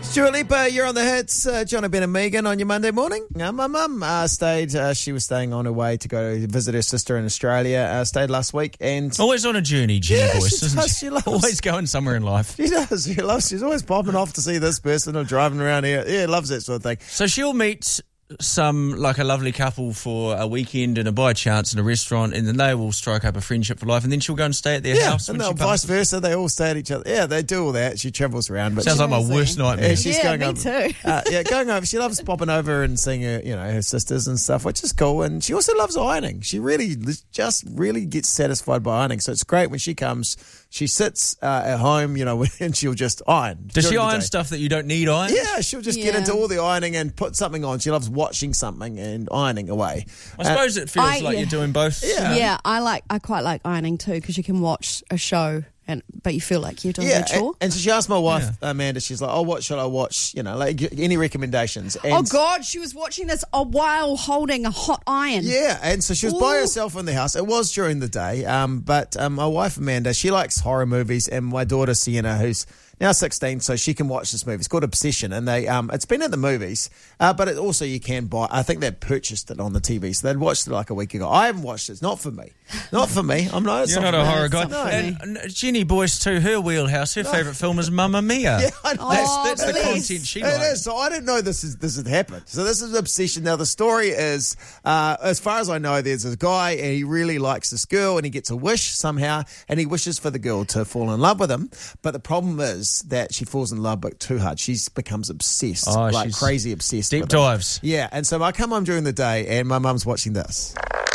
Stuart Leeper, you're on the hits. John Ben and Megan on your Monday morning. My mum stayed. She was staying on her way to go visit her sister in Australia. Stayed last week and always on a journey, Jenny Boyce, isn't she? She loves, always going somewhere in life. She does. She loves. She's always popping off to see this person or driving around here. Yeah, loves that sort of thing. So she'll meet like a lovely couple for a weekend and by chance in a restaurant, and then they will strike up a friendship for life, and then she'll go and stay at their house. And vice versa. They all stay at each other. Yeah, they do all that. She travels around. But sounds like my worst nightmare. Yeah, she's going me over, too. Going over. She loves popping over and seeing her, her sisters and stuff, which is cool. And she also loves ironing. She really gets satisfied by ironing. So it's great when she comes. She sits at home, and she'll just iron. Does she iron stuff that you don't need ironed? Yeah, she'll just get into all the ironing and put something on. She loves watching something and ironing away. I suppose it feels like you're doing both. Yeah, I quite like ironing too, because you can watch a show but you feel like you're doing a chore. And so she asked my wife, Amanda, she's like, what should I watch? Any recommendations? And oh, God, she was watching this while holding a hot iron. Yeah, and so she was by herself in the house. It was during the day, but my wife, Amanda, she likes horror movies, and my daughter, Sienna, who's now 16, so she can watch this movie. It's called Obsession, and it's been at the movies, but it also you can buy. I think they purchased it on the TV, so they'd watched it like a week ago. I haven't watched it. It's not for me. Not for me. I'm not. You're not a horror guy. No. And Jenny Boyce too. Her wheelhouse. Her favourite film is Mamma Mia. Yeah, I know. That's the content she likes. It is. So I didn't know this had happened. So this is Obsession. Now the story is, as far as I know, there's a guy and he really likes this girl and he gets a wish somehow and he wishes for the girl to fall in love with him. But the problem is that she falls in love but too hard. She becomes obsessed, like crazy obsessed. Deep dives. Yeah, and so I come home during the day and my mum's watching this.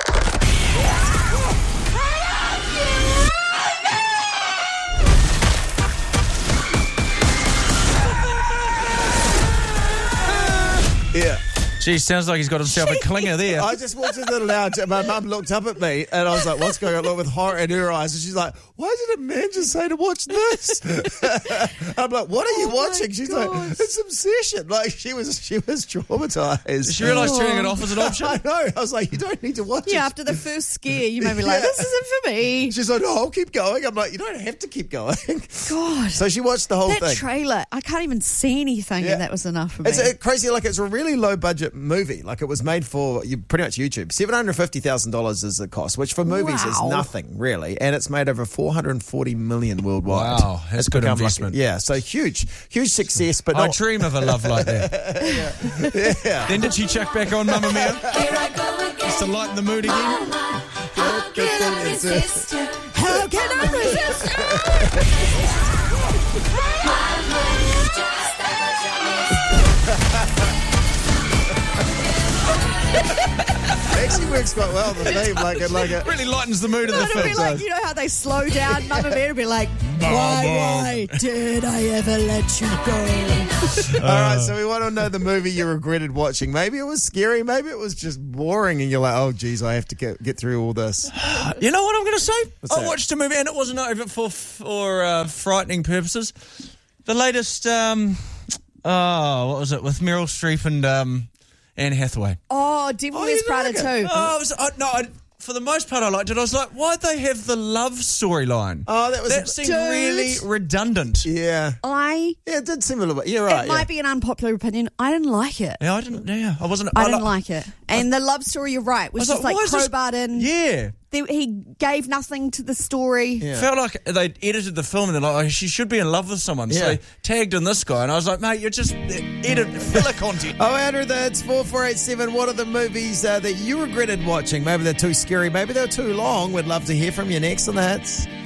Yeah. Gee, sounds like he's got himself a clinger there. I just walked into the lounge and my mum looked up at me and I was like, what's going on? Look, with horror in her eyes. And she's like, why did a man just say to watch this? I'm like, what are you watching? She's like, it's Obsession. Like, she was traumatized. Did she realise turning it off as an option? I know. I was like, you don't need to watch it. Yeah, after the first scare, you may be like, this isn't for me. She's like, no, I'll keep going. I'm like, you don't have to keep going. God. So she watched the whole thing. That trailer, I can't even see anything and that was enough for me. It's crazy. Like, it's a really low budget movie. Like, it was made for pretty much YouTube. $750,000 is the cost, which for movies is nothing really, and it's made over 440 million worldwide. Wow, that's good investment. So huge success. But I dream of a love like that. Yeah. Then did she check back on Mamma Mia? Just to lighten the mood again. How can I resist? How can I Actually works quite well, the theme, like it really lightens the mood of the It'll film. be like, you know how they slow down Mamma Mia? It'll be like, why did I ever let you go? All right, so we want to know the movie you regretted watching. Maybe it was scary, maybe it was just boring, and you're like, oh, geez, I have to get through all this. You know what I'm going to say? What's watched a movie, and it wasn't over for frightening purposes. The latest, what was it, with Meryl Streep and Anne Hathaway. Oh, Devil Wears Prada too. For the most part, I liked it. I was like, why'd they have the love storyline? Oh, that seemed really redundant. Yeah. it did seem a little bit. You're right. It might be an unpopular opinion. I didn't like it. Yeah, I didn't. Yeah, I wasn't. I didn't like it. And the love story, you're right, was just like crowbarred in. Yeah. He gave nothing to the story. Yeah. Felt like they edited the film and they're like, she should be in love with someone. So they tagged in this guy and I was like, mate, you're just filler content. Oh, Andrew, that's 4487. What are the movies that you regretted watching? Maybe they're too scary. Maybe they're too long. We'd love to hear from you next on the Hits.